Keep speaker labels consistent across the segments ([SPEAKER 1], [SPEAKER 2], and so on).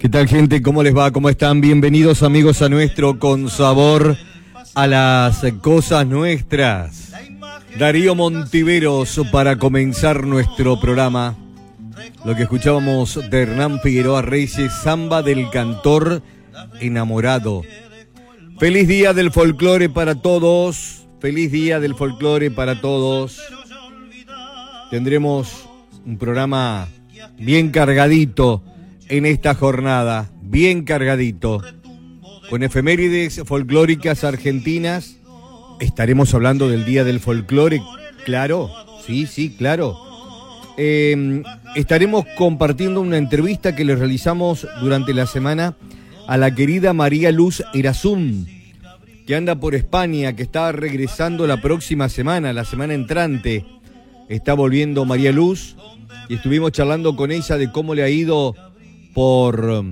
[SPEAKER 1] ¿Qué tal, gente? ¿Cómo les va? ¿Cómo están? Bienvenidos, amigos, a nuestro Con Sabor a las Cosas Nuestras. Darío Montiveros para comenzar nuestro programa. Lo que escuchábamos de Hernán Figueroa Reyes, Samba del Cantor Enamorado. Feliz día del folclore para todos. Feliz día del folclore para todos. Tendremos un programa bien cargadito en esta jornada, bien cargadito, con efemérides folclóricas argentinas. Estaremos hablando del Día del Folclore, claro, sí, claro. Estaremos compartiendo una entrevista que le realizamos durante la semana a la querida María Luz Erasum, que anda por España, que está regresando la próxima semana, la semana entrante. Está volviendo María Luz y estuvimos charlando con ella de cómo le ha ido por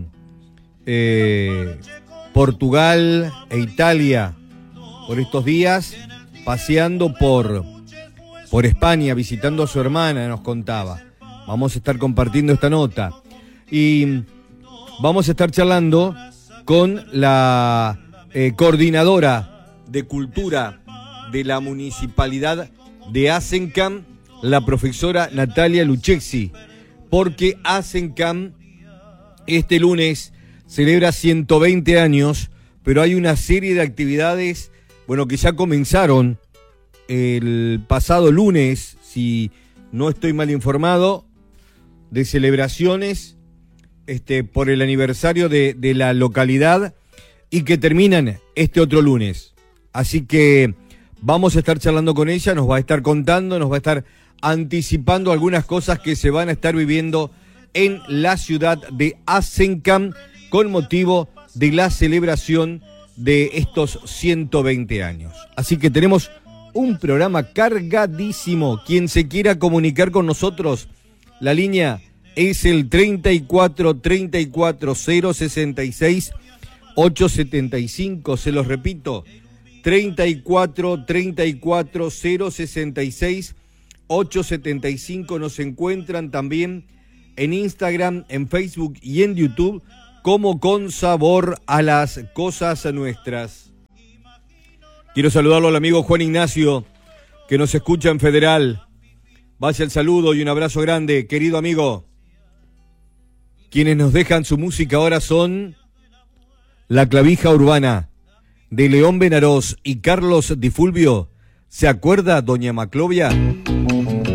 [SPEAKER 1] Portugal e Italia por estos días, paseando por España, visitando a su hermana, nos contaba. Vamos a estar compartiendo esta nota y vamos a estar charlando con la coordinadora de cultura de la municipalidad de Azencam, la profesora Natalia Lucchesi, porque Azencam este lunes celebra 120 años, pero hay una serie de actividades, bueno, que ya comenzaron el pasado lunes, si no estoy mal informado, de celebraciones por el aniversario de la localidad y que terminan este otro lunes. Así que vamos a estar charlando con ella, nos va a estar contando, nos va a estar anticipando algunas cosas que se van a estar viviendo en la ciudad de Azencam con motivo de la celebración de estos 120 años. Así que tenemos un programa cargadísimo. Quien se quiera comunicar con nosotros, la línea es el 34 34 066 875. Se los repito, 34 34 066 875. Nos encuentran también en Instagram, en Facebook y en YouTube como Con Sabor a las Cosas Nuestras. Quiero saludarlo al amigo Juan Ignacio, que nos escucha en Federal. Vaya el saludo y un abrazo grande, querido amigo. Quienes nos dejan su música ahora son La Clavija Urbana, de León Benarós y Carlos Di Fulvio. ¿Se acuerda, doña Maclovia?